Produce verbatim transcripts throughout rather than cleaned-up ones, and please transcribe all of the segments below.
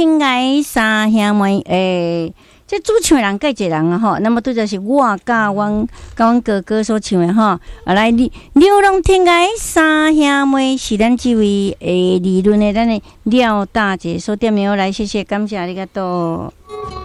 天涯三兄妹，诶，这主唱人介一人啊吼，那么拄则是我甲阮甲阮哥哥所唱的吼，啊来流浪天涯三兄妹是咱这位诶理论的咱的廖大姐所点名来，谢谢，感谢ありがとう。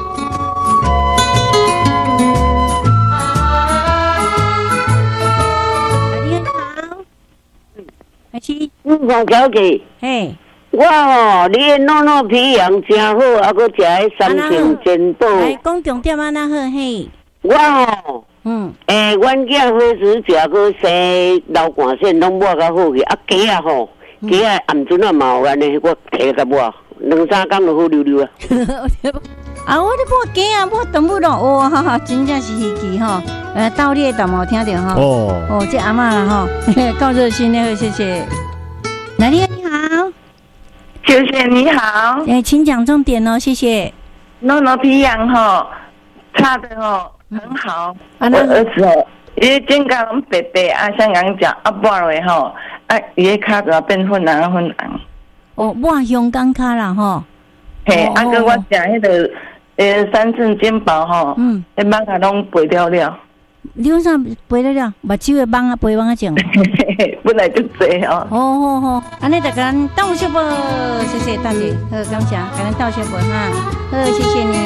嗯，黄小姐， 嘿， 我吼，你的糯糯皮羊真好，还佫食迄三星煎煲。 来讲重点啊，那好嘿。 我吼，嗯，诶，阮囝伙食食佫生流汗腺，拢抹较好去。啊，鸡啊吼，鸡啊暗阵啊嘛有安尼，我摕甲抹，两三工就好溜溜啊。 啊，我咧抹鸡啊，抹动物咯，哦，哈哈，真正是稀奇吼。呃，道理的有听到吼。哦。哦，这阿嬷啦吼，够热心的，谢谢。哪里你好， 谢谢你好。 哎，请讲重点哦，谢谢。 糯糯皮羊吼，插的吼很好。啊，我儿子哦，伊个肩胛拢白白啊，像人讲啊，抹落吼，啊，伊个脚就变粉红粉红。 哦，抹香港脚啦吼。 嘿，啊，跟我食迄个呃三寸煎包吼，嗯，迄蠓仔拢肥了了。 你讲啥肥了了？目睭的蠓啊，肥蠓啊种。 本来就这哦。 好好好，安尼就甲咱道谢啵，谢谢大姐，好感谢，甲咱道谢啵哈，好谢谢你。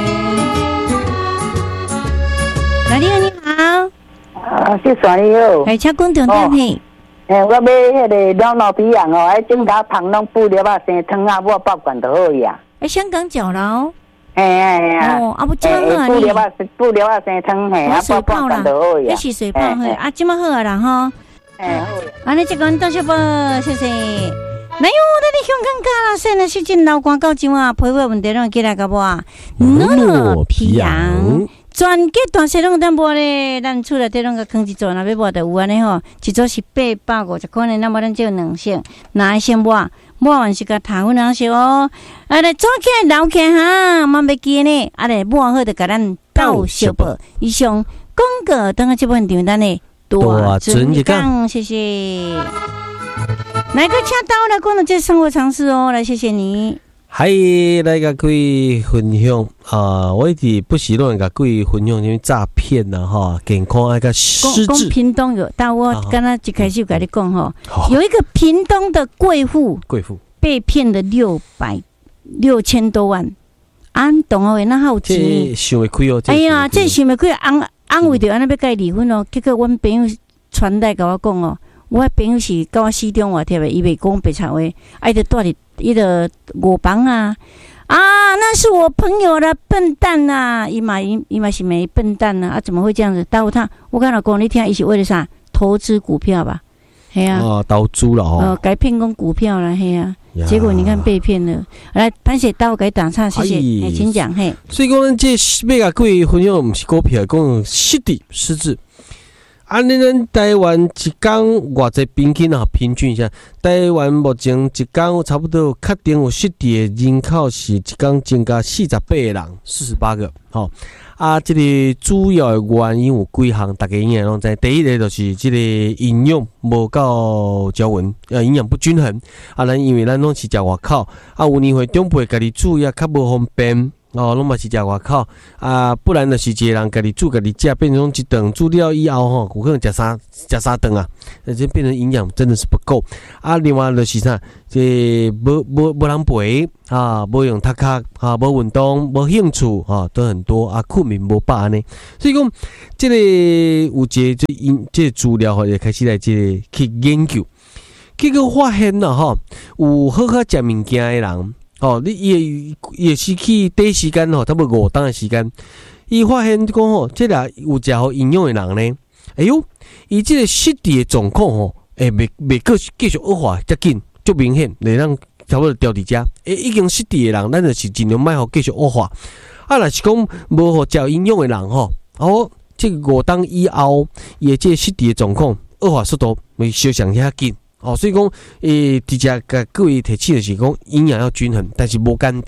哪里你好？ 啊，是算你好。 哎，请讲重点嘿。 诶，我买迄个两老皮羊哦，迄整家汤拢布料啊，生汤啊，我爆罐就好呀。 哎，香港酒楼。 嘿嘿啊！ 哦，啊不这么好啊！ 布料啊，布料啊，生汤嘿，啊爆爆罐就好呀。 那是水泡嘿，啊这么好啊啦吼。 哎，好。 安尼这个道谢啵，谢谢。哪有咱的香港家啦，现在是真流汗到怎啊？皮肤问题拢起来个无啊？糯糯皮羊。全家大小拢当抹咧，咱厝内底拢个放一组，若要抹就有安尼吼，一组是八百五十块呢，那么咱就有两箱，哪一箱抹？抹完是甲糖粉两箱哦，啊来抓起来捞起来哈，莫袂记呢，啊来抹好就甲咱倒小啵，以上广告等下这部分场咱的大尊一讲，谢谢。来个请到来讲到这生活常识哦，来谢谢你。 嗨，来甲各位分享啊！我一直不时拢甲各位分享因为诈骗呐哈，健康那个失智。 屏东有，但我刚刚一开始有跟你讲哈，有一个屏东的贵妇， 贵妇被骗了六百六千多万，安懂哦？那好钱， 这想会开哦！ 哎呀，这想会开，安安慰着安尼要甲伊离婚哦。结果阮朋友传来甲我讲哦，我朋友是甲我四中话贴的，伊袂讲白话话，啊，伊就住伫。伊的我房啊啊，那是我朋友的笨蛋呐、啊！伊嘛伊伊嘛是没笨蛋呐、啊，啊怎么会这样子？但我他我跟他讲，你听，伊是为了啥？投资股票吧？嘿啊， 哦，投资了哦， 呃，改骗讲股票了，嘿啊，结果你看被骗了。来，潘姐刀给打岔，谢谢，哎、欸，请讲嘿。 所以讲，咱这要甲各位分享，唔是股票，讲失智失智。安尼，咱台湾一天偌济平均啊？平均一下，台湾目前一天差不多确定有失智的人口是一天增加四十八个人，四十八个。吼、哦、啊，这个主要的原因有几项，大家应该拢知。第一个就是这个营养无够均匀，呃，营养不均衡。啊，咱因为咱拢是食外口，啊，有年岁长辈家己煮也较无方便。哦，拢嘛是食外口啊，不然就是一个人家己煮家己食，变成一顿煮了以后吼，有可能食三食三顿啊，而且变成营养真的是不够啊。另外就是啥，这无无无人陪啊，无用读课啊，无运动，无兴趣啊，都很多啊，困眠无饱安尼。所以讲，这个有一个这因这个资料吼，也开始来这个去研究，结果发现了吼，有好好食物件的人。哦，你也也是去短时间吼，差不多五档的时间，伊发现讲吼，这俩有食好营养的人呢，哎呦，伊这个失智的状况吼，诶，未未个继续恶化遮紧，足明显，来让差不多调伫遮。诶，已经失智的人，咱就是尽量莫互继续恶化。啊，若是讲无互食营养的人吼，哦，这个五档以后，伊这个失智的状况恶化速度会相像遐紧。哦，所以讲，诶，直接甲各位提起的是讲营养要均衡，但是无简单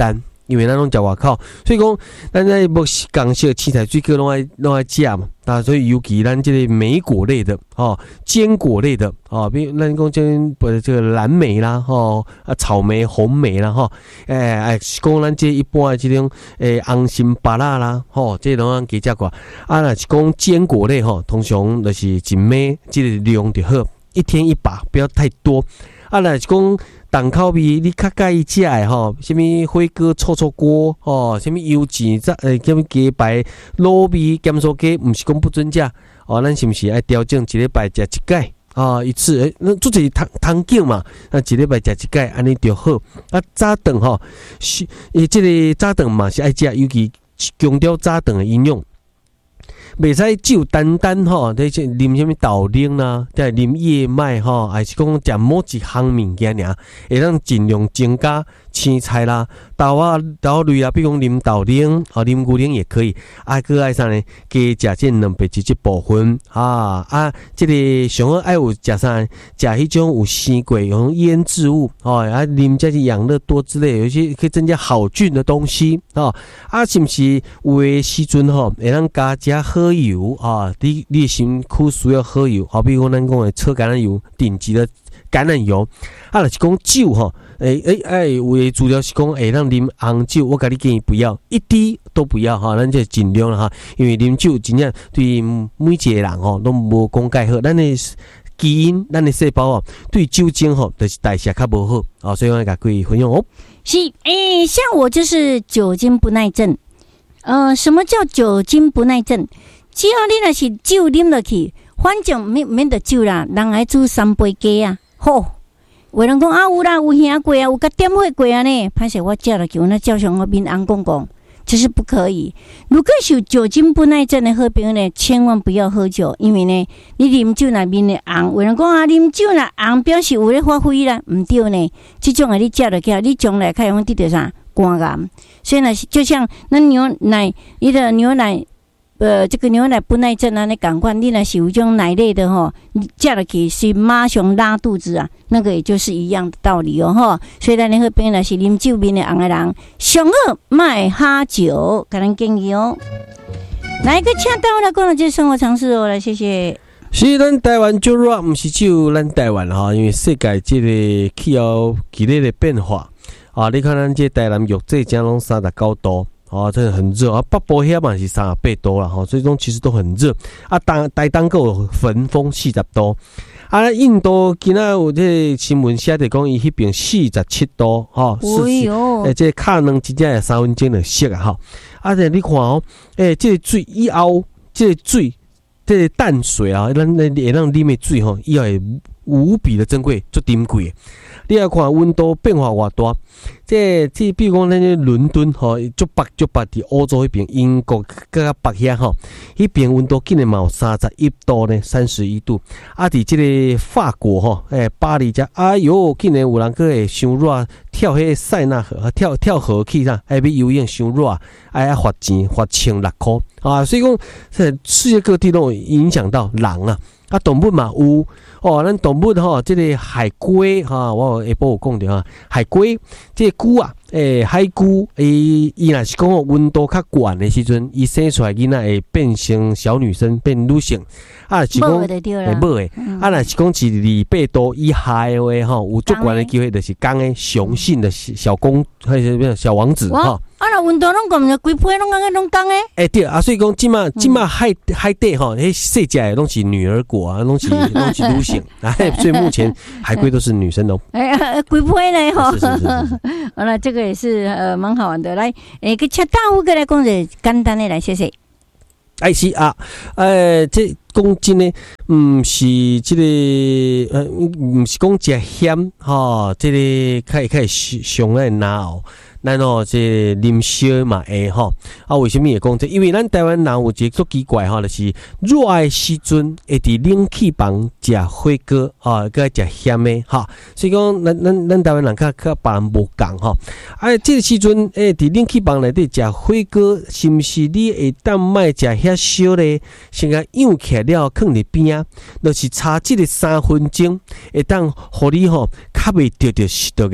因为咱拢食外口，所以讲咱在墨西港式青菜水果拢爱拢爱食嘛。啊，所以尤其咱这个莓果类的哦，坚果类的哦，比如咱讲这不这个蓝莓啦，吼啊草莓、红莓啦，吼，诶、欸，哎，讲咱这一般的这种诶红心芭乐啦，吼，这拢咱加食过。啊，若是讲坚果类吼，通常就是一枚这个量就好，一天一把，不要太多。啊，若是讲重口味，你较介意食的吼，什么火锅、臭臭锅，哦，什么油煎炸诶，什么鸡排、卤味、咸酥鸡，毋是讲不准食哦，咱是毋是爱调整一礼拜食一摆啊？一次诶，那做者汤汤饺嘛，那一礼拜食一摆，安尼就好。啊，早顿吼，是诶，即个早顿嘛是爱食，尤其强调早顿的营养。袂使只有单单吼，即是啉什么豆奶啦，再啉燕麦吼，还是讲食某一项物件尔，会当尽量增加青菜啦、豆啊、豆类啊，比如讲啉豆奶、哦啉牛奶也可以。啊，搁爱啥呢？加食这蛋白质这部分啊啊，这个上好爱有食啥？食迄种有生过用腌制物哦，啊啉这些养乐多之类，有些可以增加好菌的东西哦。啊，是毋是有诶时阵吼，会当加加好油啊，你你身躯需要好油，好比如咱讲的车橄榄油，顶级的橄榄油。啊，若是讲酒吼，诶诶诶，有的资料是讲会当啉红酒，我甲你建议不要一滴都不要哈，咱就尽量啦哈，因为啉酒真正对每一个人吼都无讲介好，咱的基因、咱的细胞哦，对酒精吼就是代谢较无好啊，所以我甲各位分享哦。 是诶、欸，像我就是酒精不耐症。呃，什么叫酒精不耐症？只要你若是酒啉落去，反正免免得酒啦，人爱煮三杯鸡啊，吼！有人讲啊，有啦，有兄过啊，有甲点火过啊呢。歹势我食落去，我那照常我面红讲讲，这是不可以。如果是有酒精不耐症的好朋友呢，千万不要喝酒，因为呢，你啉酒那面的红，有人讲啊，啉酒那红表示有咧发挥啦，唔对呢。这种啊，你食落去，你将来可能得到啥肝癌。所以呢，就像那牛奶，你的牛奶。呃，这个牛奶不耐症啊，你赶快，你若是有种奶类的吼，你食落去是马上拉肚子啊，那个也就是一样的道理哦吼。所以咱好朋友若是啉酒面的红的人，上好卖哈酒，给咱建议哦。来一个请到我来讲了这生活常识哦，来谢谢。 是咱台湾酒热，不是只有咱台湾哈，因为世界这个气候剧烈的变化啊，你看咱这台南玉这江拢三十九度。哦，真的很热啊！北部遐嘛是三十八度啦，吼，所以讲其实都很热啊。当台东个有焚风四十度，啊，印度今仔有这新闻写的讲，伊迄边四十七度，吼，是是，诶，这卡能真正系三分钟就熄啊，吼。啊，这你看哦，诶，这个水以后，这个水，这个淡水啊，咱会让啉的水吼，以后会无比的珍贵，足珍贵。你来看温度变化偌大，这这比如讲咱这伦敦吼，足北足北伫欧洲迄边，英国甲北遐吼，迄边温度竟然嘛有三十一度呢，三十一度。啊，伫即个法国吼，诶，巴黎遮，哎哟，竟然有人去会伤热，跳迄个塞纳河，跳跳河去啥，还要游泳伤热，哎要罚钱，罚千六箍啊！所以讲，世界各地都有影响到人啊。啊，动物嘛有哦，咱动物吼，即、这个海龟哈，我下晡有讲着哈，海龟即、这个龟啊，诶、欸，海龟，伊伊若是讲温度较悬的时阵，伊生出来囡仔会变成小女生，变女性。啊，是讲诶，无诶，啊，若是讲是二百度以下的话，吼，有足悬的机会，就是讲诶雄性的小公，还是小王子哈。 啊，若温度拢咁个规批拢咁个拢讲诶。 诶，对啊，所以讲即马即马海海底吼，迄细只诶拢是女儿国啊，拢是拢是女性，哎，所以目前海龟都是女生哦。 哎，规批嘞吼。 是是是。 好了，这个也是呃蛮好玩的。来，诶，个恰大夫过来讲者简单的来，谢谢。 哎是啊，诶，这讲真诶，毋是即、这个呃，毋是讲食咸吼，即、这个较较上来闹。咱哦，这啉烧嘛会吼啊？为什么会讲这？因为咱台湾人有一个足奇怪吼，就是热诶时阵会伫冷气房食火锅啊，佮食咸诶哈。所以讲，咱咱咱台湾人较较别人无共吼。啊，这个时阵诶，伫冷气房内底食火锅，是毋是你会当卖食遐烧咧？先甲养起来了，放伫边啊，就是差即个三分钟，会当互你吼较袂着着食到癌。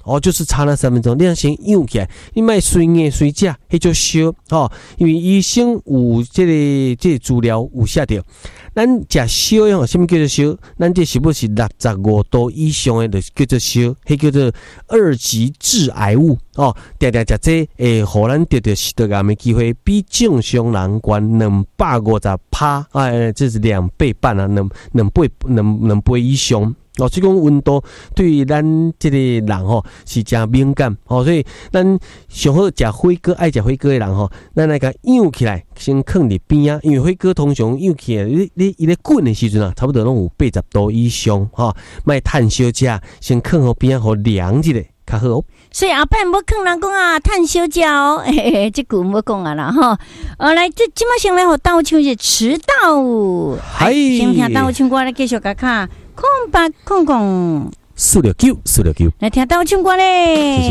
哦，就是差那三分钟，你要先养起来，你莫随硬随食，迄种烧哦，因为医生有这个这个资料有写着，咱食烧吼，什么叫做烧？咱这是不是六十五度以上的，就叫做烧，迄叫做二级致癌物哦。定定食这会互咱得到食得癌的机会，比正常人高两百五十趴，哎，这是两倍半啊，两两倍两两倍以上。哦，所以讲温度对于咱这个人吼是真敏感哦，所以咱上好食火锅爱食火锅的人吼，咱来甲养起来，先放伫边啊，因为火锅通常养起来，你你伊咧滚的时阵啊，差不多拢有八十度以上吼，莫趁烧食，先放好边啊，互凉一下较好。 所以后摆无坑人讲啊，趁烧食哦，嘿嘿，这句无讲啊啦吼。呃，来，这即马先来互倒唱一迟到， 嗨， 先听倒唱歌，来继续甲卡空白空空， 四六九四六九， 来听倒唱歌咧。